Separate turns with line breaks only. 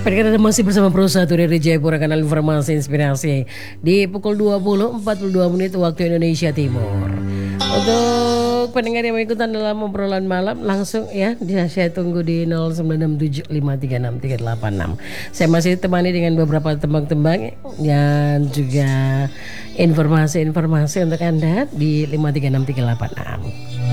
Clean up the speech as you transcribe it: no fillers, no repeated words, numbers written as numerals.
Pendengar masih bersama Pro 1 dari Jayapura, kanal informasi inspirasi di pukul 20.42 menit waktu Indonesia Timur. Untuk pendengar yang mau ikutan dalam obrolan malam, langsung ya saya tunggu di 0967536386. Saya masih temani dengan beberapa tembang-tembang dan juga informasi-informasi untuk Anda di 5363886.